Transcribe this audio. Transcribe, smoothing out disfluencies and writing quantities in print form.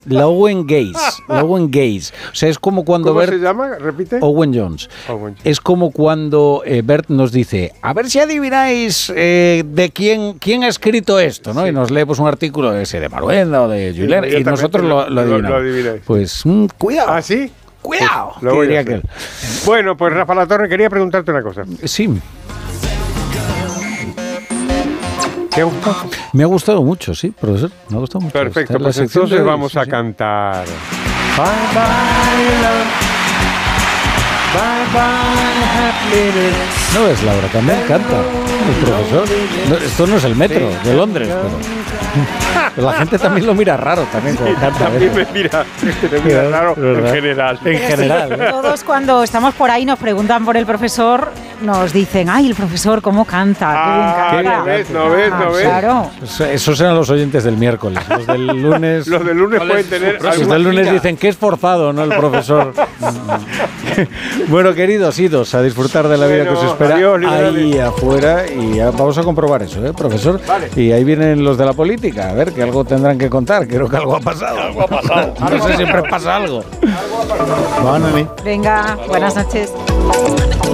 La Owen Gaze. O sea, es como cuando ¿Cómo Bert... se llama? ¿Repite? Owen Jones. Es como cuando Bert nos dice, a ver si adivináis de quién ha escrito esto, ¿no? Sí. Y nos leemos un artículo de Maruenda o de Julen, y nosotros lo adivinamos. Pues, cuidado. ¿Ah, sí? Cuidado. Pues lo diría aquel. Bueno, pues Rafa Latorre, quería preguntarte una cosa. Sí. ¿Te ha gustado? Me ha gustado mucho, sí, profesor. Me ha gustado mucho. Perfecto, pues entonces vamos a cantar. Bye bye love. Bye bye happiness. No es Laura, también canta el profesor. No, esto no es el metro de Londres, pero la gente también lo mira raro también cuando canta. También me mira raro en general. En general. Todos cuando estamos por ahí nos preguntan por el profesor, nos dicen, ay, el profesor cómo canta, qué bien canta. ¿No ves? Claro. Esos eran los oyentes del miércoles. Los del lunes. Los del lunes pueden tener. Los del lunes dicen que es forzado, ¿no? El profesor. Bueno, queridos idos, a disfrutar de la vida que os espera ahí afuera. Y vamos a comprobar eso, profesor? Vale. Y ahí vienen los de la política. A ver, que algo tendrán que contar. Creo que algo ha pasado. No sé, siempre pasa algo. Venga, buenas noches.